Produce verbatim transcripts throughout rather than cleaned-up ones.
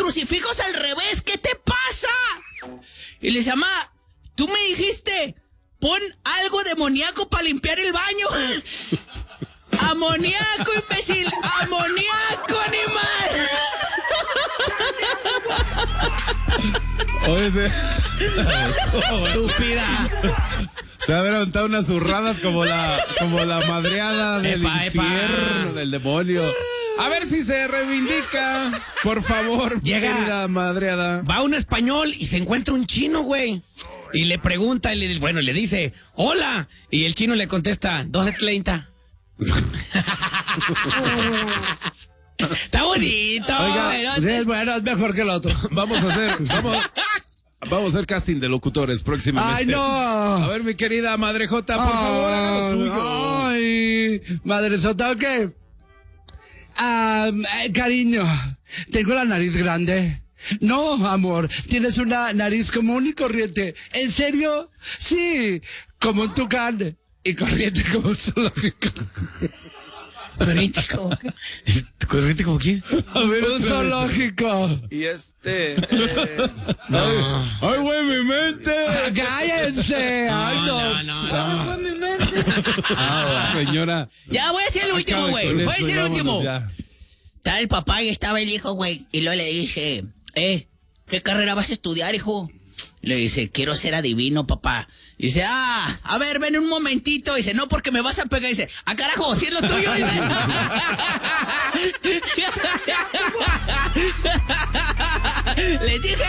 crucifijos al revés, ¿qué te pasa? Y le dice, mamá, tú me dijiste, pon algo demoníaco para limpiar el baño. Amoníaco, imbécil, amoníaco, animal. Oye, se... Estúpida. Te va a haber aventado unas zurradas como la, como la madreada del Epa, infierno, epa. del demonio. A ver si se reivindica, por favor, Llega, querida madreada. Va un español y se encuentra un chino, güey. Y le pregunta, y le, bueno, le dice, hola. Y el chino le contesta, doce treinta. Está bonito. Oiga, pero- Sí, es bueno, es mejor que el otro. Vamos a hacer, vamos, vamos a hacer casting de locutores próximamente. ¡Ay, no! A ver, mi querida madrejota, por favor, haga lo suyo. Ay, madre sota, ¿qué? Ah, eh, cariño, tengo la nariz grande. No, amor, tienes una nariz común y corriente. ¿En serio? Sí, como un tucán y corriente como un zoológico. ¿Corriente como qué? ¿Corriente como quién? A ver, Un otra vez. zoológico. Y este... Eh, Ay, ay, güey, mi mente. Ah, ¡Cállense! ¡Ay, no! no, no, no. Señora. Ya voy a hacer el último, acabe güey. con Voy a esto, decir el vámonos último. ya. Estaba el papá y estaba el hijo, güey. Y luego le dice, eh, ¿qué carrera vas a estudiar, hijo? Le dice, quiero ser adivino, papá. Y dice, ah, a ver, ven un momentito. Dice, no, porque me vas a pegar. Dice, ah, carajo, si es lo tuyo. Dice. Les dije.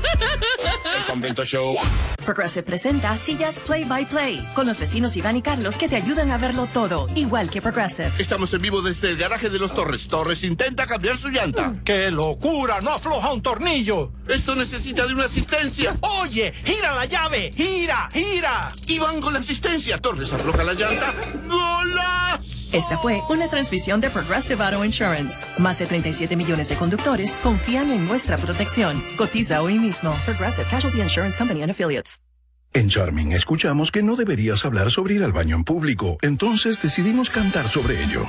Progressive presenta Sillas Play by Play con los vecinos Iván y Carlos que te ayudan a verlo todo, igual que Progressive. Estamos en vivo desde el garaje de los Torres. Torres intenta cambiar su llanta. ¡Qué locura! ¡No afloja un tornillo! Esto necesita de una asistencia. ¡Oye! ¡Gira la llave! ¡Gira! ¡Gira! Y van con la asistencia. Torres afloja la llanta. ¡Golazo! Esta fue una transmisión de Progressive Auto Insurance. Más de treinta y siete millones de conductores confían en nuestra protección. Cotiza hoy mismo. Progressive Casualty Insurance Company and Affiliates. En Charming escuchamos que no deberías hablar sobre ir al baño en público, entonces decidimos cantar sobre ello.